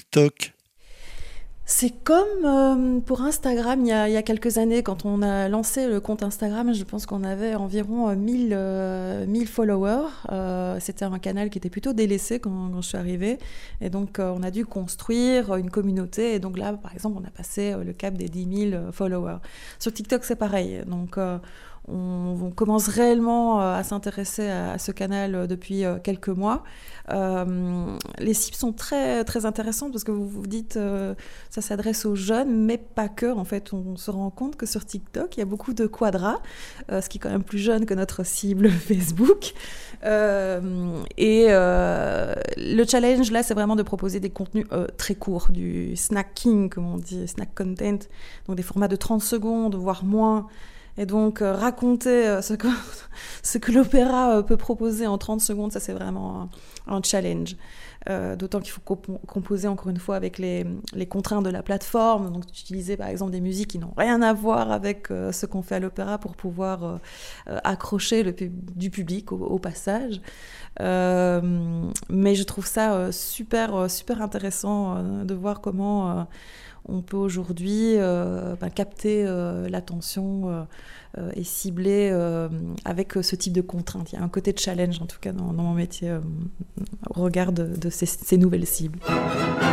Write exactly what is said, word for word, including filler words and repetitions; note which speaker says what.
Speaker 1: TikTok ?
Speaker 2: C'est comme euh, pour Instagram, il y, a, il y a quelques années, quand on a lancé le compte Instagram, je pense qu'on avait environ mille, euh, mille followers. Euh, c'était un canal qui était plutôt délaissé quand, quand je suis arrivée. Et donc, euh, on a dû construire une communauté. Et donc là, par exemple, on a passé euh, le cap des dix mille followers. Sur TikTok, c'est pareil. Donc, euh, on, on commence réellement euh, à s'intéresser à, à ce canal euh, depuis euh, quelques mois. Euh, les cibles sont très, très intéressantes parce que vous vous dites... Euh, ça s'adresse aux jeunes, mais pas que. En fait, on se rend compte que sur TikTok, il y a beaucoup de quadras, euh, ce qui est quand même plus jeune que notre cible Facebook. Euh, et euh, le challenge, là, c'est vraiment de proposer des contenus euh, très courts, du snacking, comme on dit, snack content, donc des formats de trente secondes, voire moins. Et donc, euh, raconter euh, ce, que, ce que l'opéra euh, peut proposer en trente secondes, ça, c'est vraiment un, un challenge. Euh, d'autant qu'il faut comp- composer encore une fois avec les, les contraintes de la plateforme, donc utiliser par exemple des musiques qui n'ont rien à voir avec euh, ce qu'on fait à l'opéra pour pouvoir euh, euh, accrocher le pub- du public au, au passage. Euh, mais je trouve ça euh, super, super intéressant euh, de voir comment euh, on peut aujourd'hui euh, bah, capter euh, l'attention euh, euh, et cibler euh, avec ce type de contraintes. Il y a un côté de challenge, en tout cas, dans, dans mon métier, euh, au regard de, de ces, ces nouvelles cibles.